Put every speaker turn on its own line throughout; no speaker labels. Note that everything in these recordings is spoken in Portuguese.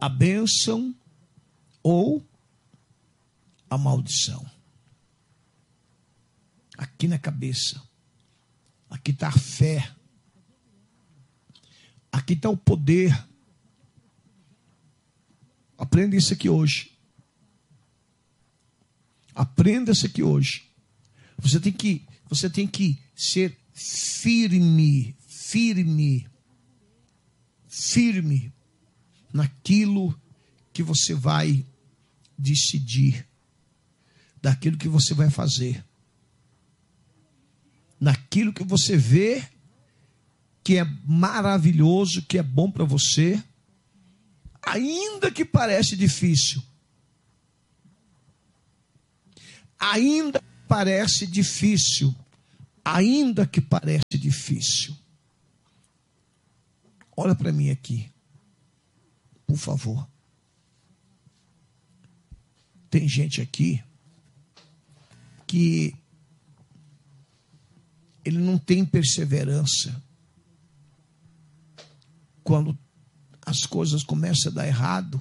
a bênção ou a maldição. Aqui na cabeça. Aqui está a fé. Aqui está o poder. Aprenda isso aqui hoje. Aprenda isso aqui hoje. Você tem que ser firme naquilo que você vai decidir, daquilo que você vai fazer, naquilo que você vê que é maravilhoso, que é bom para você, ainda que parece difícil. Ainda parece difícil. Ainda que parece difícil. Olha para mim aqui. Por favor. Tem gente aqui que ele não tem perseverança. Quando as coisas começam a dar errado,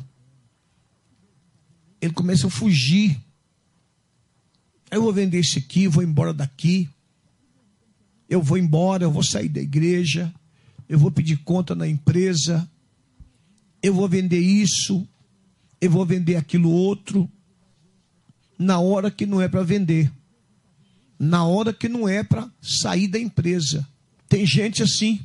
ele começa a fugir. Eu vou vender isso aqui, vou embora daqui. Eu vou embora, eu vou sair da igreja. Eu vou pedir conta na empresa. Eu vou vender isso. Eu vou vender aquilo outro. Na hora que não é para vender. Na hora que não é para sair da empresa. Tem gente assim.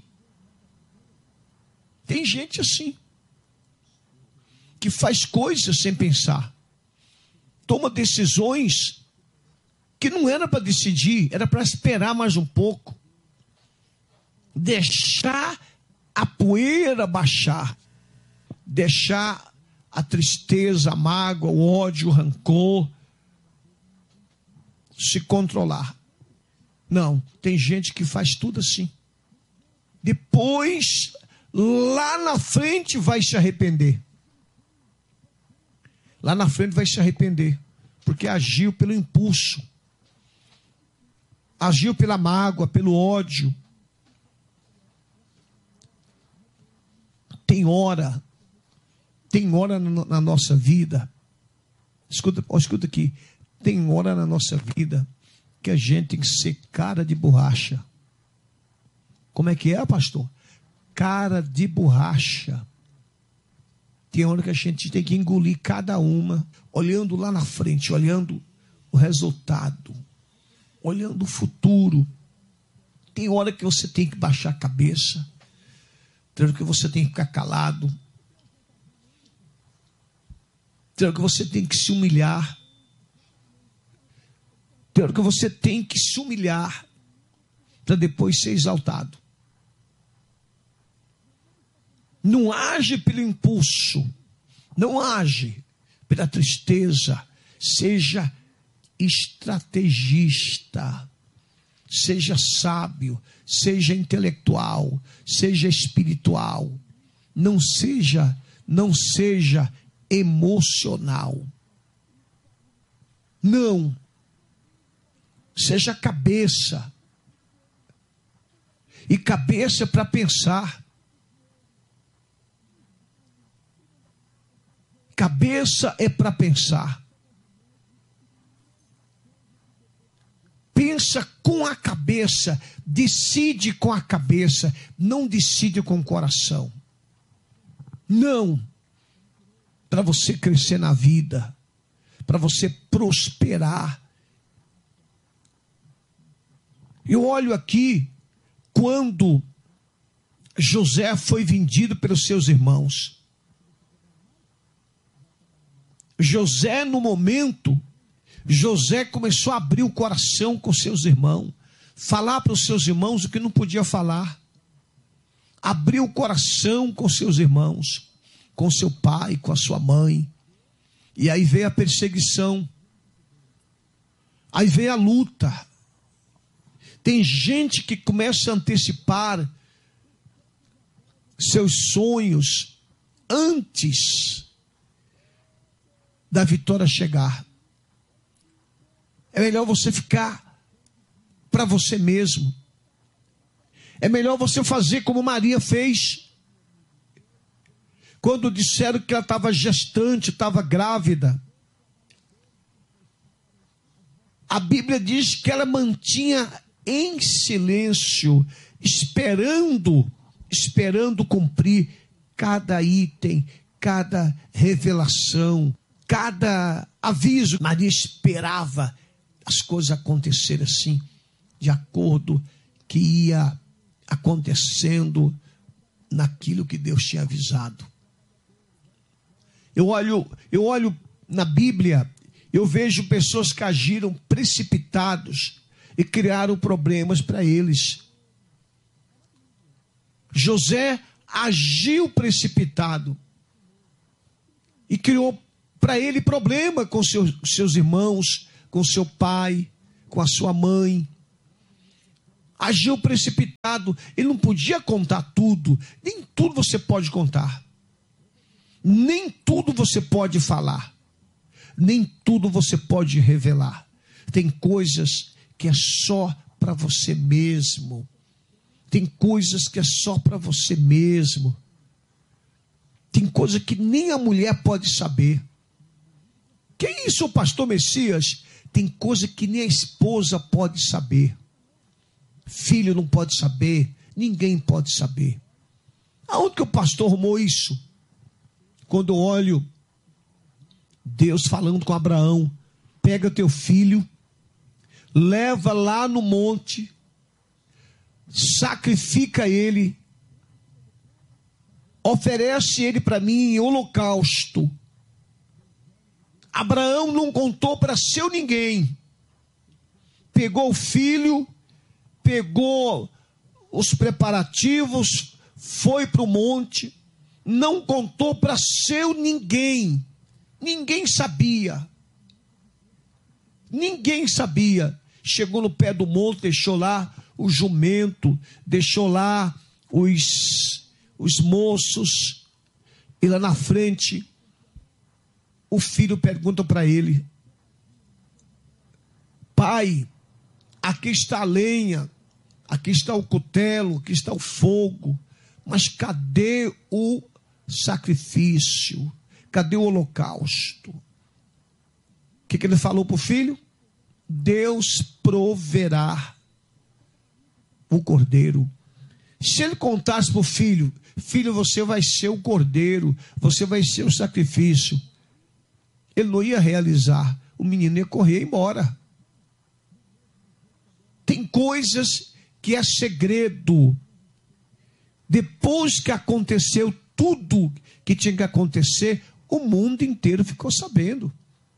Tem gente assim. Que faz coisas sem pensar. Toma decisões que não era para decidir, era para esperar mais um pouco. Deixar a poeira baixar. Deixar a tristeza, a mágoa, o ódio, o rancor se controlar. Não, tem gente que faz tudo assim. Depois, lá na frente vai se arrepender. Lá na frente vai se arrepender. Porque agiu pelo impulso. Agiu pela mágoa, pelo ódio. Tem hora na nossa vida, escuta aqui, tem hora na nossa vida que a gente tem que ser cara de borracha. Como é que é, pastor? Cara de borracha. Tem hora que a gente tem que engolir cada uma, olhando lá na frente, olhando o resultado, olhando o futuro. Tem hora que você tem que baixar a cabeça, tem hora que você tem que ficar calado, tem hora que você tem que se humilhar, tem hora que você tem que se humilhar para depois ser exaltado. Não age pelo impulso, não age pela tristeza, seja estrategista, seja sábio, seja intelectual, seja espiritual, não seja emocional. Não. Seja cabeça. E cabeça para pensar. Cabeça é para pensar. Pensa com a cabeça, decide com a cabeça, não decide com o coração. Não. Para você crescer na vida, para você prosperar. Eu olho aqui, quando José foi vendido pelos seus irmãos. José, no momento, José começou a abrir o coração com seus irmãos, falar para os seus irmãos o que não podia falar, abriu o coração com seus irmãos, com seu pai, com a sua mãe, e aí veio a perseguição, aí veio a luta. Tem gente que começa a antecipar seus sonhos antes da vitória chegar. É melhor você ficar para você mesmo. É melhor você fazer como Maria fez. quando disseram que ela estava gestante, estava grávida, a Bíblia diz que ela mantinha em silêncio, esperando cumprir cada item, cada revelação, cada aviso. Maria esperava as coisas acontecerem assim, de acordo que ia acontecendo naquilo que Deus tinha avisado. Eu olho na Bíblia, eu vejo pessoas que agiram precipitados e criaram problemas para eles. José agiu precipitado e criou para ele problema com seus irmãos, com seu pai, com a sua mãe. Agiu precipitado, ele não podia contar tudo, nem tudo você pode contar, nem tudo você pode falar, nem tudo você pode revelar. Tem coisas que é só para você mesmo, tem coisas que é só para você mesmo, tem coisa que nem a mulher pode saber. Que isso, pastor Messias? Tem coisa que nem a esposa pode saber. Filho não pode saber, ninguém pode saber. Aonde que o pastor arrumou isso? Quando eu olho Deus falando com Abraão: pega teu filho, leva lá no monte, sacrifica ele, oferece ele para mim em holocausto. Abraão não contou para seu ninguém. Pegou o filho, pegou os preparativos, foi para o monte, não contou para seu ninguém. Ninguém sabia. Ninguém sabia. Chegou no pé do monte, deixou lá o jumento, deixou lá os moços, e lá na frente o filho pergunta para ele: pai, aqui está a lenha, aqui está o cutelo, aqui está o fogo, mas cadê o sacrifício? Cadê o holocausto? O que ele falou para o filho? Deus proverá o cordeiro. Se ele contasse para o filho: filho, você vai ser o cordeiro, você vai ser o sacrifício, ele não ia realizar. O menino ia correr e ir embora. Tem coisas que é segredo. Depois que aconteceu tudo que tinha que acontecer, o mundo inteiro ficou sabendo.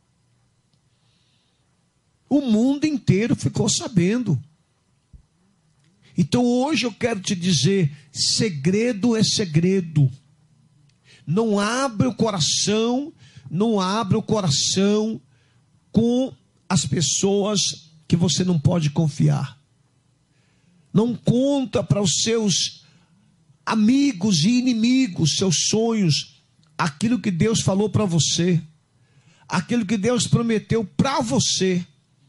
O mundo inteiro ficou sabendo. Então hoje eu quero te dizer: segredo é segredo. Não abre o coração, não abre o coração com as pessoas que você não pode confiar. Não conta para os seus amigos e inimigos seus sonhos, aquilo que Deus falou para você, aquilo que Deus prometeu para você.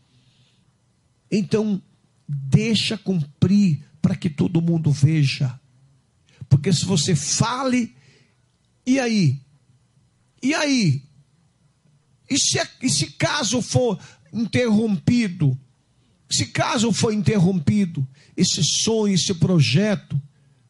Então, deixa cumprir para que todo mundo veja. Porque se você fale, e aí? E aí? E se caso for interrompido? Se caso for interrompido esse sonho, esse projeto,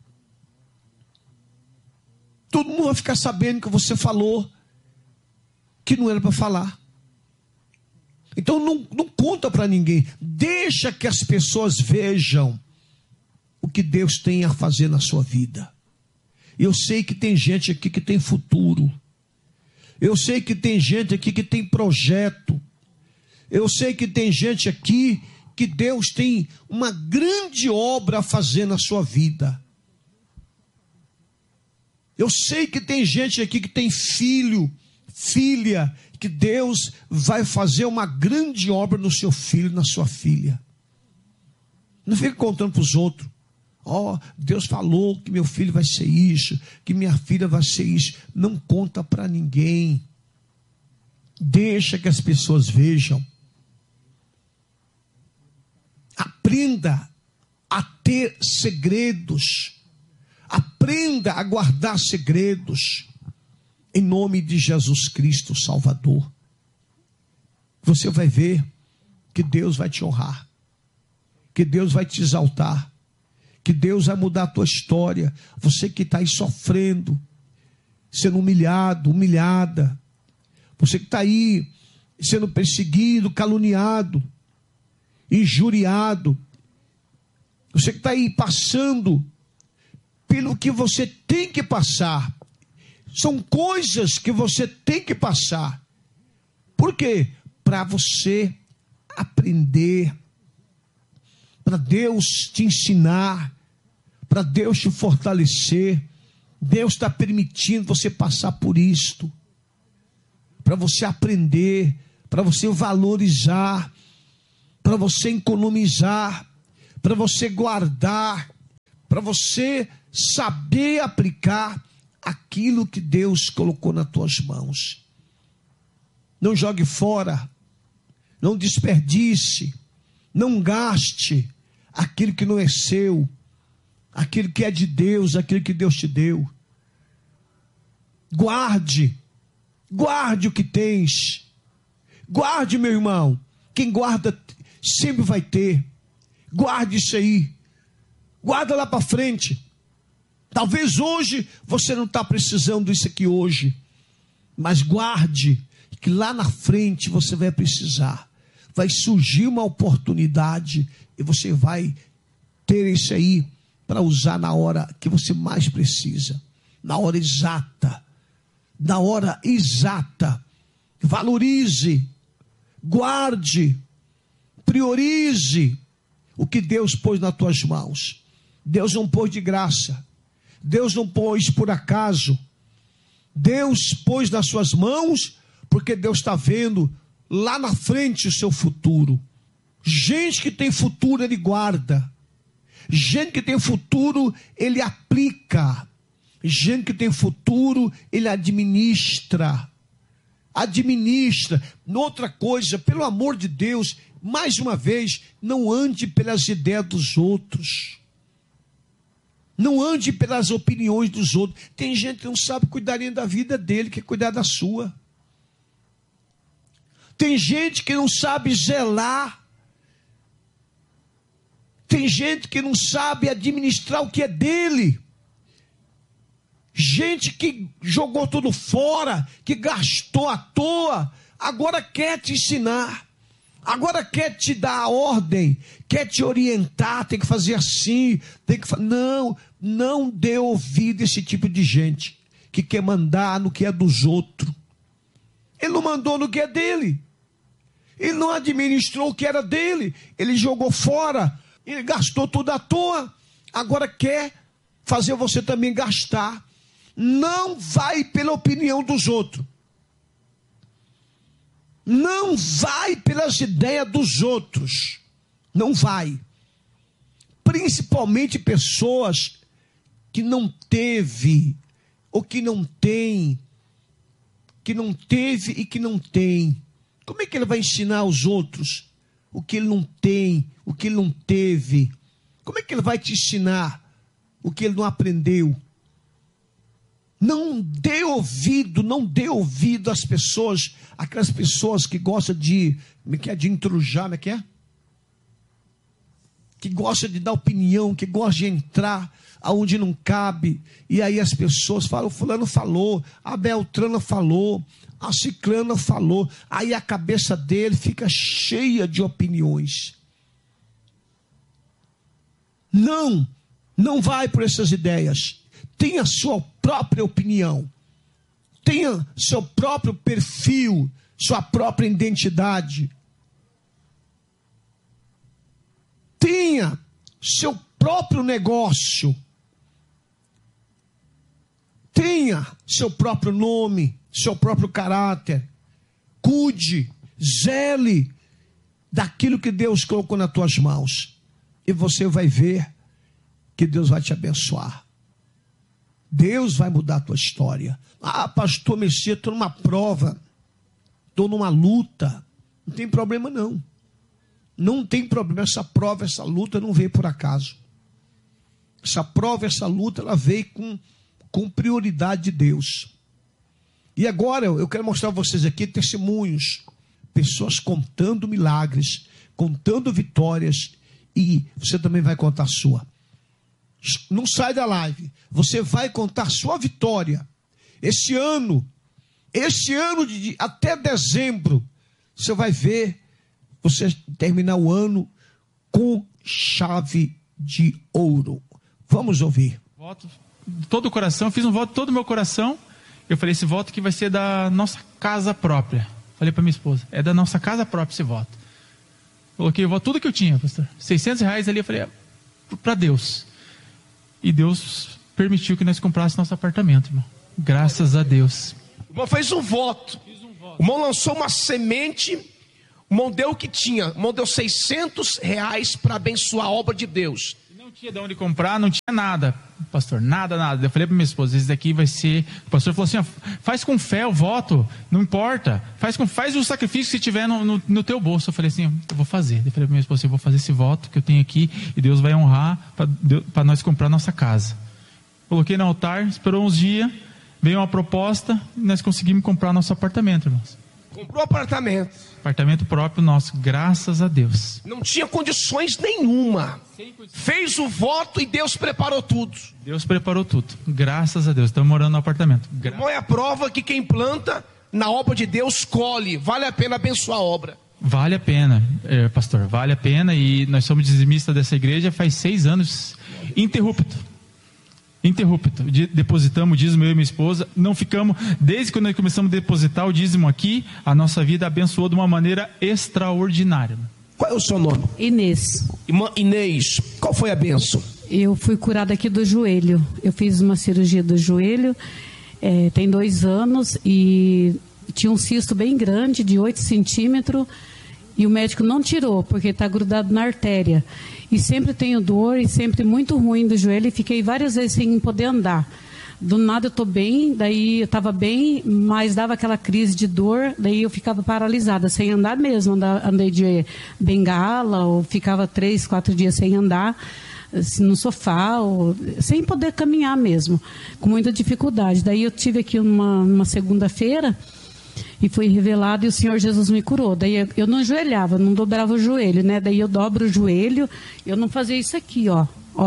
todo mundo vai ficar sabendo que você falou que não era para falar. Então não conta para ninguém. Deixa que as pessoas vejam o que Deus tem a fazer na sua vida. Eu sei que tem gente aqui que tem futuro. Eu sei que tem gente aqui que tem projeto. Eu sei que tem gente aqui que Deus tem uma grande obra a fazer na sua vida. Eu sei que tem gente aqui que tem filho, filha, que Deus vai fazer uma grande obra no seu filho, na sua filha. Não fica contando para os outros: ó, Deus falou que meu filho vai ser isso, que minha filha vai ser isso. Não conta para ninguém. Deixa que as pessoas vejam. Aprenda a ter segredos. Aprenda a guardar segredos. em nome de Jesus Cristo, Salvador. Você vai ver que Deus vai te honrar, que Deus vai te exaltar, que Deus vai mudar a tua história. Você que está aí sofrendo, sendo humilhado, humilhada, você que está aí sendo perseguido, caluniado, injuriado, você que está aí passando pelo que você tem que passar. São coisas que você tem que passar. Por quê? Para você aprender, para Deus te ensinar, para Deus te fortalecer. Deus está permitindo você passar por isto, para você aprender, para você valorizar, para você economizar, para você guardar, para você saber aplicar aquilo que Deus colocou nas tuas mãos. Não jogue fora, não desperdice, não gaste aquilo que não é seu, aquilo que é de Deus, aquilo que Deus te deu. Guarde o que tens. Guarde, meu irmão. Quem guarda sempre vai ter. Guarde isso aí. Guarda lá para frente. Talvez hoje você não está precisando disso aqui hoje, mas guarde, que lá na frente você vai precisar. Vai surgir uma oportunidade e você vai ter isso aí para usar na hora que você mais precisa, na hora exata. Na hora exata. Valorize, guarde, priorize o que Deus pôs nas tuas mãos. Deus não pôs de graça. Deus não pôs por acaso. Deus pôs nas suas mãos porque Deus está vendo lá na frente o seu futuro. Gente que tem futuro, ele guarda. Gente que tem futuro, ele aplica. Gente que tem futuro, ele administra. Administra. Outra coisa, pelo amor de Deus, mais uma vez, não ande pelas ideias dos outros. Não ande pelas opiniões dos outros. Tem gente que não sabe cuidar nem da vida dele, quer cuidar da sua. Tem gente que não sabe zelar. Tem gente que não sabe administrar o que é dele. Gente que jogou tudo fora, que gastou à toa, agora quer te ensinar. Agora quer te dar a ordem, quer te orientar, tem que fazer assim, tem que não dê ouvido a esse tipo de gente que quer mandar no que é dos outros. Ele não mandou no que é dele. Ele não administrou o que era dele. Ele jogou fora, ele gastou tudo à toa. Agora quer fazer você também gastar. Não vai pela opinião dos outros. Não vai pelas ideias dos outros. Não vai. Principalmente pessoas que não teve, ou que não tem, que não teve e que não tem. Como é que ele vai ensinar aos outros o que ele não tem, o que ele não teve? Como é que ele vai te ensinar o que ele não aprendeu? Não dê ouvido às pessoas, aquelas pessoas que gostam de intrujar, que gosta de dar opinião, que gosta de entrar aonde não cabe, e aí as pessoas falam, fulano falou, a Beltrana falou, a Ciclana falou, aí a cabeça dele fica cheia de opiniões. Não vai por essas ideias. Tenha sua própria opinião, tenha seu próprio perfil, sua própria identidade. Tenha seu próprio negócio. Tenha seu próprio nome, seu próprio caráter. Cuide, zele daquilo que Deus colocou nas tuas mãos. E você vai ver que Deus vai te abençoar. Deus vai mudar a tua história. Ah, pastor Messias, estou numa prova, estou numa luta. Não tem problema não. Não tem problema, essa prova, essa luta não veio por acaso. Essa prova, essa luta, ela veio com prioridade de Deus. E agora eu quero mostrar a vocês aqui testemunhos. Pessoas contando milagres, contando vitórias. E você também vai contar a sua. Não sai da live. Você vai contar sua vitória. Esse ano até dezembro, você vai ver você terminar o ano com chave de ouro. Vamos ouvir.
Voto de todo o coração, fiz um voto de todo o meu coração. Eu falei, esse voto aqui vai ser da nossa casa própria. Falei para minha esposa, é da nossa casa própria esse voto. Coloquei o voto, tudo que eu tinha, pastor. R$600 ali, eu falei, para Deus. E Deus permitiu que nós comprássemos nosso apartamento, irmão. Graças a Deus.
O irmão fez um voto. O irmão lançou uma semente. O irmão deu o que tinha. O irmão deu R$600 para abençoar a obra de Deus.
Não tinha de onde comprar, não tinha nada, pastor, nada. Eu falei para minha esposa, esse daqui vai ser... O pastor falou assim, faz com fé o voto, não importa. Faz o sacrifício que tiver no teu bolso. Eu falei assim, eu vou fazer. Eu falei para minha esposa, eu vou fazer esse voto que eu tenho aqui e Deus vai honrar para nós comprar nossa casa. Coloquei no altar, esperou uns dias, veio uma proposta e nós conseguimos comprar nosso apartamento, irmãos.
Comprou apartamento.
Apartamento próprio nosso, graças a Deus.
Não tinha condições nenhuma. Fez o voto e Deus preparou tudo.
Deus preparou tudo, graças a Deus. Estamos morando no apartamento.
Não é a prova que quem planta na obra de Deus colhe. Vale a pena abençoar a obra.
Vale a pena, pastor, vale a pena. E nós somos dizimistas dessa igreja faz 6 anos, interrupto. Depositamos o dízimo, eu e minha esposa. Não ficamos, desde que nós começamos a depositar o dízimo aqui, a nossa vida abençoou de uma maneira extraordinária.
Qual é o seu nome?
Inês.
Irmã Inês, qual foi a bênção?
Eu fui curada aqui do joelho. Eu fiz uma cirurgia do joelho, tem 2 anos, e tinha um cisto bem grande, de 8 centímetros, e o médico não tirou, porque está grudado na artéria. E sempre tenho dor, e sempre muito ruim do joelho, e fiquei várias vezes sem poder andar. Do nada eu estou bem, daí eu estava bem, mas dava aquela crise de dor, daí eu ficava paralisada, sem andar mesmo. Andei de bengala, ou ficava 3, 4 dias sem andar, assim, no sofá, ou, sem poder caminhar mesmo, com muita dificuldade. Daí eu tive aqui uma segunda-feira, e foi revelado, e o Senhor Jesus me curou. Daí eu não ajoelhava, não dobrava o joelho, né? Daí eu dobro o joelho, eu não fazia isso aqui, ó.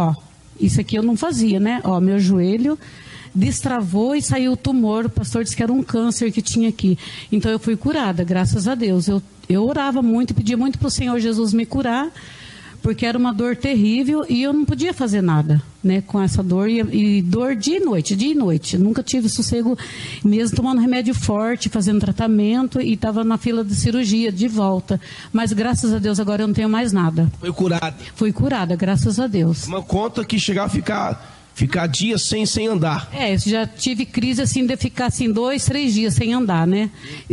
Isso aqui eu não fazia, né? Meu joelho destravou e saiu o tumor. O pastor disse que era um câncer que tinha aqui. Então eu fui curada, graças a Deus. Eu orava muito, pedia muito para o Senhor Jesus me curar, porque era uma dor terrível e eu não podia fazer nada, né, com essa dor, e dor dia e noite, nunca tive sossego, mesmo tomando remédio forte, fazendo tratamento, e estava na fila de cirurgia, de volta, mas graças a Deus agora eu não tenho mais nada.
Foi curada?
Fui curada, graças a Deus.
Uma conta que chegava a ficar dias sem andar.
Já tive crise assim de ficar assim 2, 3 dias sem andar, né?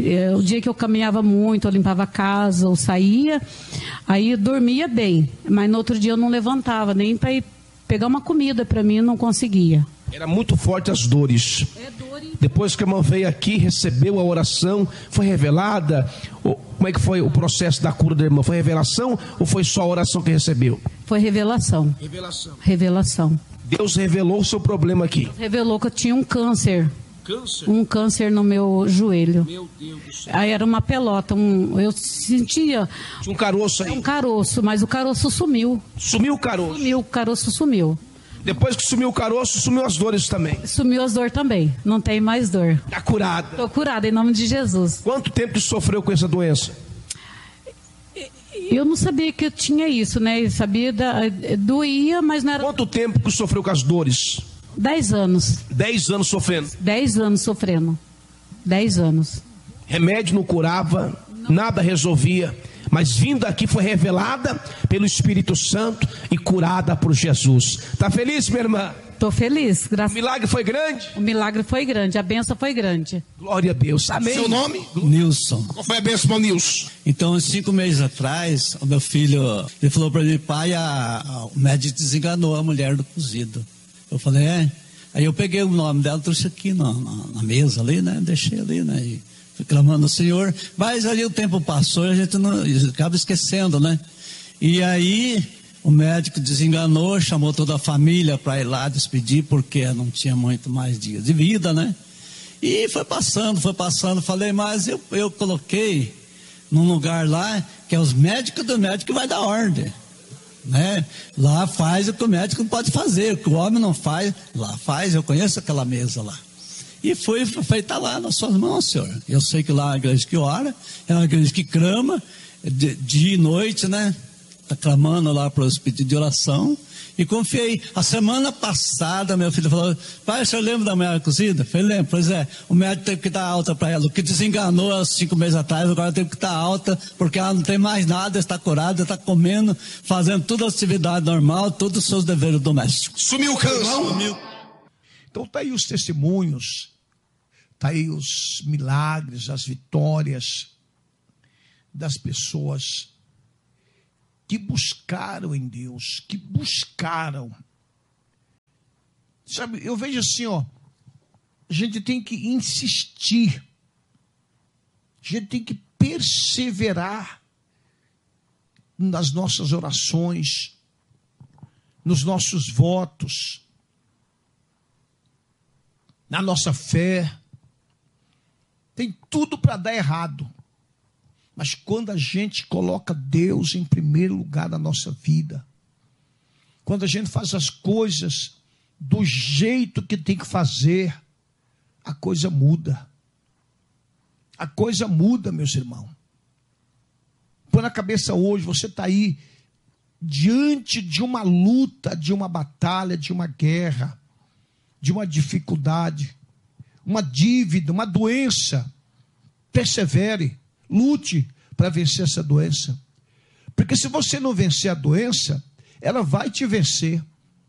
O dia que eu caminhava muito, eu limpava a casa, eu saía, aí eu dormia bem, mas no outro dia eu não levantava, nem para ir pegar uma comida para mim, eu não conseguia.
Era muito forte as dores. Depois que a irmã veio aqui, recebeu a oração, foi revelada? Como é que foi o processo da cura da irmã? Foi revelação ou foi só a oração que recebeu?
Foi revelação. Revelação.
Deus revelou o seu problema aqui.
Revelou que eu tinha um câncer. Um câncer no meu joelho. Meu Deus do céu. Aí era uma pelota, eu sentia...
Tinha um caroço aí?
Um caroço, mas o caroço sumiu.
Sumiu o caroço?
Sumiu, o caroço sumiu.
Depois que sumiu o caroço, sumiu as dores também?
Sumiu as dores também, não tem mais dor.
Está curada?
Estou curada, em nome de Jesus.
Quanto tempo que sofreu com essa doença?
Eu não sabia que eu tinha isso, né? Eu sabia, doía, mas não era...
Quanto tempo que sofreu com as dores?
10 anos.
10 anos sofrendo?
10 anos sofrendo. 10 anos.
Remédio não curava, nada resolvia, mas vindo aqui foi revelada pelo Espírito Santo e curada por Jesus. Está feliz, minha irmã?
Estou feliz.
O milagre foi grande?
O milagre foi grande, a bênção foi grande.
Glória a Deus. Amém.
Seu nome?
Nilson. Qual foi a bênção para o Nilson?
Então, 5 meses atrás, o meu filho, ele falou para mim, pai, o médico desenganou a mulher do cozido. Eu falei, Aí eu peguei o nome dela, trouxe aqui na mesa ali, né? Deixei ali, né? E fui clamando ao Senhor. Mas ali o tempo passou e a gente não acaba esquecendo, né? E aí o médico desenganou, chamou toda a família para ir lá despedir, porque não tinha muito mais dias de vida, né? E foi passando. Falei, mas eu coloquei num lugar lá, que é os médicos do médico que vai dar ordem. Né? Lá faz o que o médico não pode fazer, o que o homem não faz, lá faz. Eu conheço aquela mesa lá. E falei, está lá nas suas mãos, Senhor. Eu sei que lá é uma igreja que ora, é uma igreja que clama, dia e noite, né? Está clamando lá para os pedidos de oração. E confiei. A semana passada, meu filho falou: pai, o senhor lembra da mulher cozida? Eu falei, lembro. Pois é, o médico teve que dar alta para ela. O que desenganou há 5 meses atrás, agora teve que dar alta, porque ela não tem mais nada, está curada, está comendo, fazendo toda a atividade normal, todos os seus deveres domésticos.
Sumiu o câncer.
Então está aí os testemunhos, está aí os milagres, as vitórias das pessoas que buscaram em Deus, que buscaram. Sabe, eu vejo assim, ó, a gente tem que insistir, a gente tem que perseverar nas nossas orações, nos nossos votos, na nossa fé. Tem tudo para dar errado. Mas quando a gente coloca Deus em primeiro lugar na nossa vida, quando a gente faz as coisas do jeito que tem que fazer, a coisa muda. A coisa muda, meus irmãos. Põe na cabeça hoje, você está aí diante de uma luta, de uma batalha, de uma guerra, de uma dificuldade, uma dívida, uma doença. Persevere. Lute para vencer essa doença. Porque se você não vencer a doença, ela vai te vencer.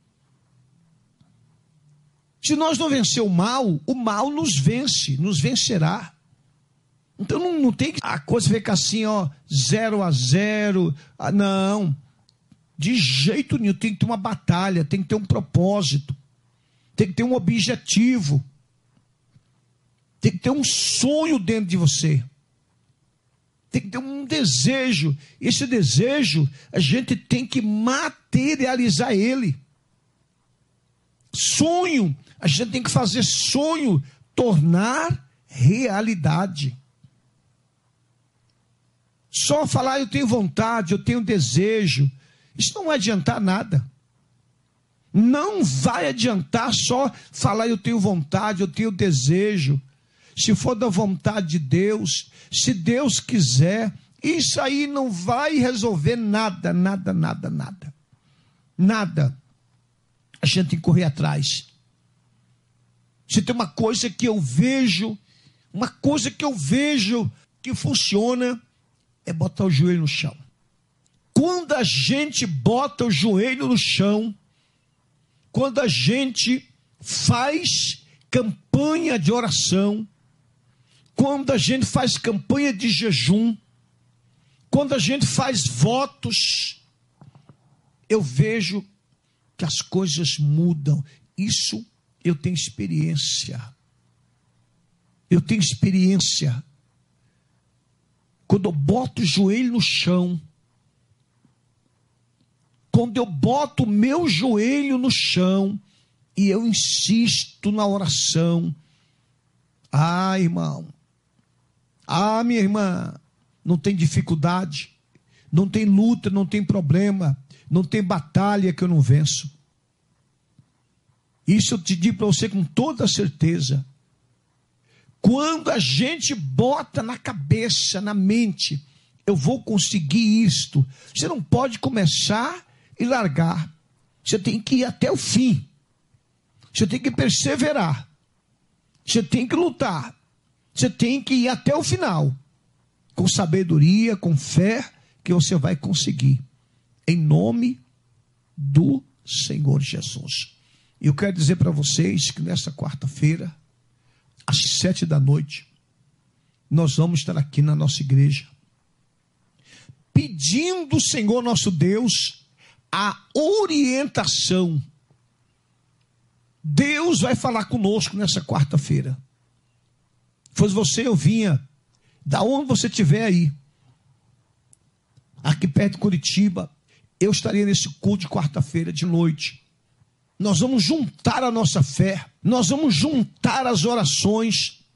Se nós não vencer o mal nos vence, nos vencerá. Então não tem que a coisa ficar assim, ó, 0-0. Não. De jeito nenhum. Tem que ter uma batalha, tem que ter um propósito, tem que ter um objetivo, tem que ter um sonho dentro de você. Tem que ter um desejo. Esse desejo, a gente tem que materializar ele. Sonho, a gente tem que fazer sonho tornar realidade. Só falar eu tenho vontade, eu tenho desejo, isso não vai adiantar nada. Não vai adiantar só falar eu tenho vontade, eu tenho desejo. Se for da vontade de Deus, se Deus quiser, isso aí não vai resolver nada. Nada. A gente tem que correr atrás. Se tem uma coisa que eu vejo que funciona, é botar o joelho no chão. Quando a gente bota o joelho no chão, quando a gente faz campanha de oração, quando a gente faz campanha de jejum, quando a gente faz votos, eu vejo que as coisas mudam. Isso eu tenho experiência. Quando eu boto o joelho no chão, quando eu boto o meu joelho no chão e eu insisto na oração, irmão, minha irmã, não tem dificuldade, não tem luta, não tem problema, não tem batalha que eu não venço. Isso eu te digo para você com toda certeza. Quando a gente bota na cabeça, na mente, eu vou conseguir isto, você não pode começar e largar. Você tem que ir até o fim. Você tem que perseverar. Você tem que lutar. Você tem que ir até o final. Com sabedoria, com fé, que você vai conseguir. Em nome do Senhor Jesus. E eu quero dizer para vocês que nessa quarta-feira, às 7h, nós vamos estar aqui na nossa igreja, pedindo ao Senhor nosso Deus a orientação. Deus vai falar conosco nessa quarta-feira. Fosse você, eu vinha, da onde você estiver aí, aqui perto de Curitiba, eu estaria nesse culto de quarta-feira de noite. Nós vamos juntar a nossa fé, nós vamos juntar as orações,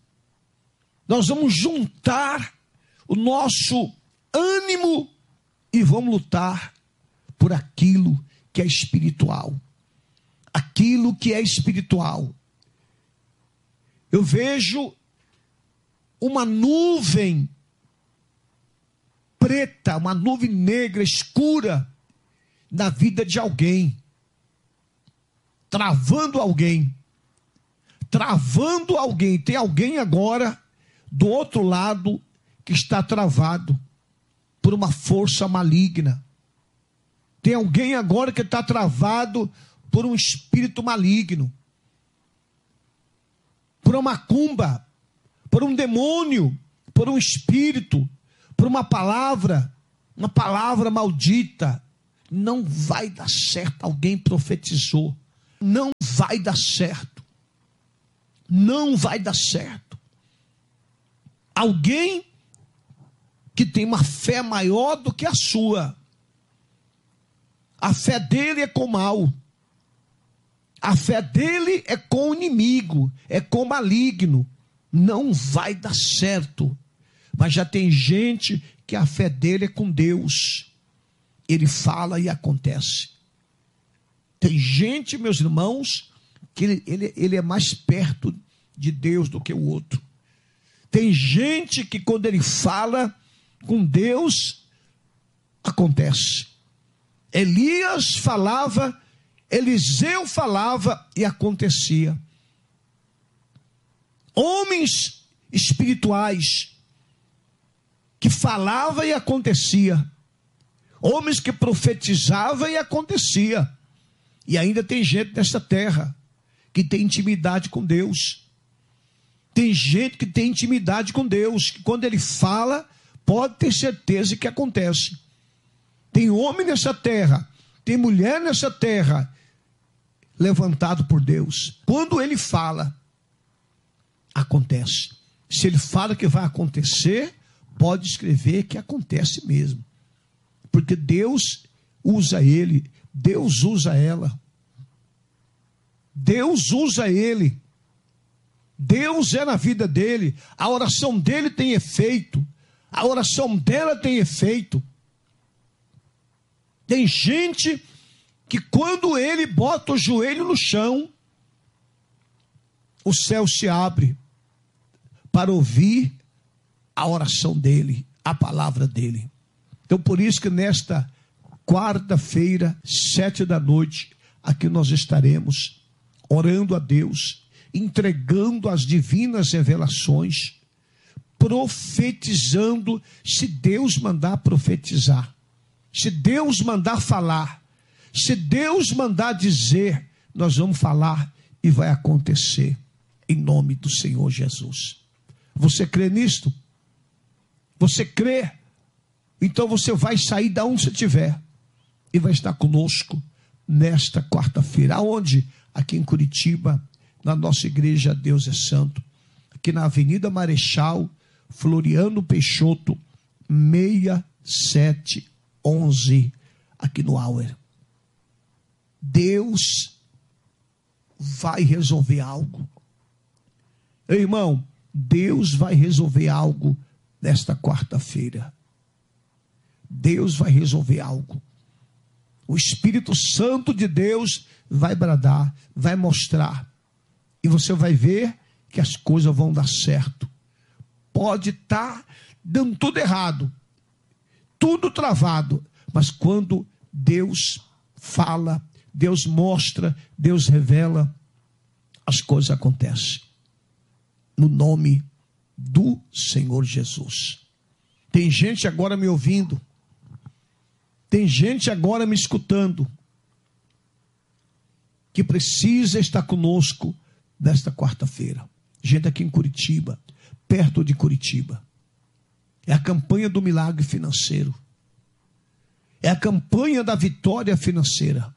Nós vamos juntar o nosso ânimo e vamos lutar por aquilo que é espiritual. Aquilo que é espiritual. Eu vejo uma nuvem preta, uma nuvem negra, escura, na vida de alguém. Travando alguém. Travando alguém. Tem alguém agora do outro lado que está travado por uma força maligna. Tem alguém agora que está travado por um espírito maligno, por uma macumba, por um demônio, por um espírito, por uma palavra maldita. Não vai dar certo. Alguém profetizou. Não vai dar certo. Não vai dar certo. Alguém que tem uma fé maior do que a sua. A fé dele é com o mal. A fé dele é com o inimigo, é com o maligno. Não vai dar certo. Mas já tem gente que a fé dele é com Deus. Ele fala e acontece. Tem gente, meus irmãos, que ele é mais perto de Deus do que o outro. Tem gente que quando ele fala com Deus, acontece. Elias falava, Eliseu falava e acontecia. Homens espirituais que falavam e acontecia. Homens que profetizavam e acontecia. E ainda tem gente nessa terra que tem intimidade com Deus. Tem gente que tem intimidade com Deus, que quando ele fala, pode ter certeza que acontece. Tem homem nessa terra, tem mulher nessa terra, levantado por Deus. Quando ele fala, acontece. Se ele fala que vai acontecer, pode escrever que acontece mesmo. Porque Deus usa ele, Deus usa ela. Deus usa ele. Deus é na vida dele. A oração dele tem efeito. A oração dela tem efeito. Tem gente que quando ele bota o joelho no chão, o céu se abre para ouvir a oração dele, a palavra dele. Então por isso que nesta quarta-feira, 7h, aqui nós estaremos orando a Deus, entregando as divinas revelações, profetizando, se Deus mandar profetizar, se Deus mandar falar, se Deus mandar dizer, nós vamos falar e vai acontecer, em nome do Senhor Jesus. Você crê nisto? Você crê? Então você vai sair de onde você estiver e vai estar conosco nesta quarta-feira. Aonde? Aqui em Curitiba, na nossa igreja Deus é Santo, aqui na Avenida Marechal Floriano Peixoto, 6711, aqui no Auer. Deus vai resolver algo. Irmão, Deus vai resolver algo nesta quarta-feira. Deus vai resolver algo. O Espírito Santo de Deus vai bradar, vai mostrar. E você vai ver que as coisas vão dar certo. Pode estar dando tudo errado, tudo travado, mas quando Deus fala, Deus mostra, Deus revela, as coisas acontecem. No nome do Senhor Jesus. Tem gente agora me ouvindo, tem gente agora me escutando, que precisa estar conosco nesta quarta-feira. Gente aqui em Curitiba, perto de Curitiba. É a campanha do milagre financeiro. É a campanha da vitória financeira.